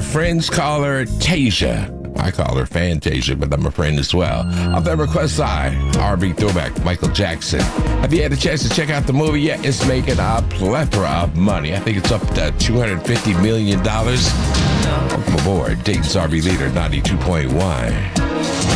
friends call her Tasia. I call her Fantasia, but I'm a friend as well. Off that request side, R&B throwback, Michael Jackson. Have you had a chance to check out the movie yet? It's making a plethora of money. I think it's up to $250 million. Welcome aboard, Dayton's R&B leader, 92.1.